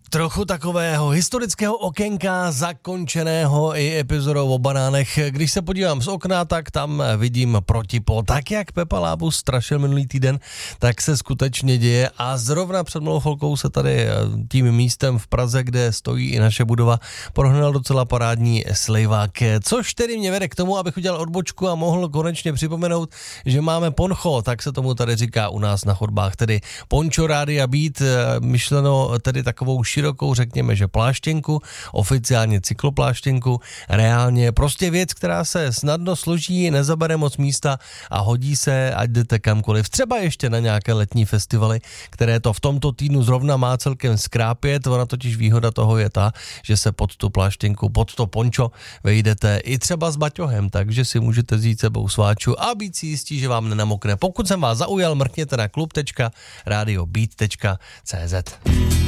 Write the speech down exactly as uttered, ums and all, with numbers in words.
Trochu takového historického okénka, zakončeného i epizodou o banánech. Když se podívám z okna, tak tam vidím protipol. Tak jak Pepa Lábus strašil minulý týden, tak se skutečně děje a zrovna před malou chvilkou se tady tím místem v Praze, kde stojí i naše budova, prohnal docela parádní slejvák. Což tedy mě vede k tomu, abych udělal odbočku a mohl konečně připomenout, že máme poncho, tak se tomu tady říká u nás na chodbách, tedy Poncho Rádia Beat, myšleno tedy takovou širokou, řekněme, že pláštěnku, oficiálně cyklopláštěnku, reálně prostě věc, která se snadno složí, nezabere moc místa a hodí se, ať jdete kamkoliv. Třeba ještě na nějaké letní festivaly, které to v tomto týdnu zrovna má celkem skrápět. Ona totiž výhoda toho je ta, že se pod tu pláštěnku, pod to pončo vejdete i třeba s baťohem, takže si můžete vzít sebou sváču a být si jistí, že vám nenamokne. Pokud jsem vás zaujal, mrkněte na klub tečka radio beat tečka cé zet.